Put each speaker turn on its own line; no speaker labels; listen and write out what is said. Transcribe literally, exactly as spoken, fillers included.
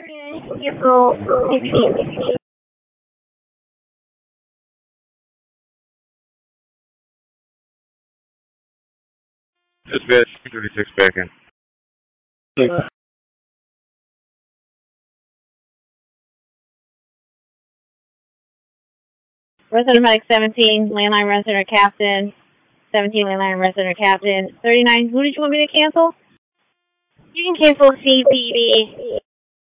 Cancel sixteen.
Dispatch thirty-six back in.
Uh, Resident Medic seventeen, landline resident captain. seventeen, landline resident captain. thirty-nine, who did you want me to cancel? You can cancel C B B.